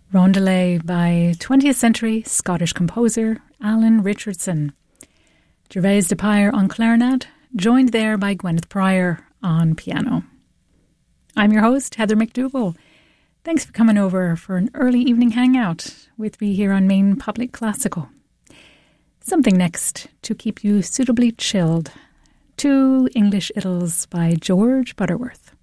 Rondelay by 20th century Scottish composer Alan Richardson. Gervais Depire on clarinet, joined there by Gwyneth Pryor on piano. I'm your host, Heather McDougall. Thanks for coming over for an early evening hangout with me here on Maine Public Classical. Something next to keep you suitably chilled. 2 English Idylls by George Butterworth.